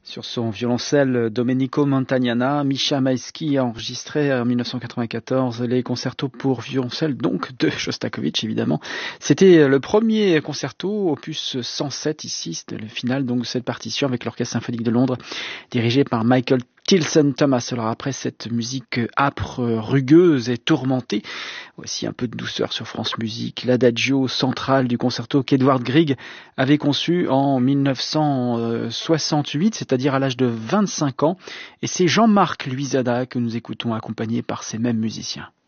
Sur son violoncelle Domenico Montagnana, Misha Maïski a enregistré en 1994 les concertos pour violoncelle, donc de Shostakovich évidemment. C'était le premier concerto, opus 107 ici, c'était le final donc de cette partition avec l'Orchestre Symphonique de Londres, dirigé par Michael Tilson Thomas. Alors après cette musique âpre, rugueuse et tourmentée, voici un peu de douceur sur France Musique, l'adagio central du concerto qu'Edvard Grieg avait conçu en 1968, c'est-à-dire à l'âge de 25 ans. Et c'est Jean-Marc Luisada que nous écoutons accompagné par ces mêmes musiciens.